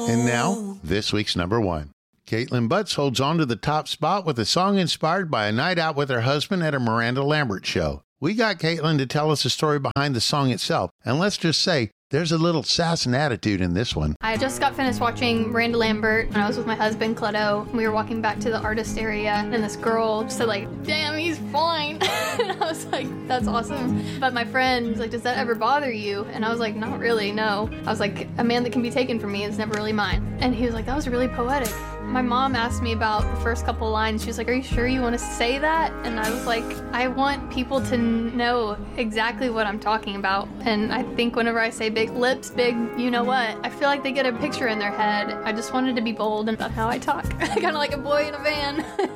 And now, this week's number one. Caitlin Butts holds on to the top spot with a song inspired by a night out with her husband at a Miranda Lambert show. We got Caitlin to tell us the story behind the song itself, and let's just say, there's a little sass and attitude in this one. I just got finished watching Miranda Lambert when I was with my husband, Cleto. We were walking back to the artist area, and this girl said, like, damn, he's fine. And I was like, that's awesome. But my friend was like, does that ever bother you? And I was like, not really, no. I was like, a man that can be taken from me is never really mine. And he was like, that was really poetic. My mom asked me about the first couple lines. She was like, are you sure you want to say that? And I was like, I want people to know exactly what I'm talking about. And I think whenever I say big lips, big you know what, I feel like they get a picture in their head. I just wanted to be bold about how I talk. Kind of like a boy in a van.